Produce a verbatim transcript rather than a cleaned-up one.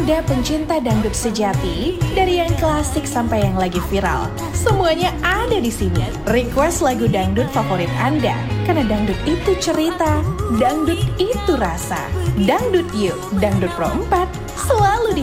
Anda pencinta dangdut sejati, dari yang klasik sampai yang lagi viral, semuanya ada di sini. Request lagu dangdut favorit Anda, karena dangdut itu cerita, dangdut itu rasa. Dangdut Yuk, Dangdut Pro empat, selalu di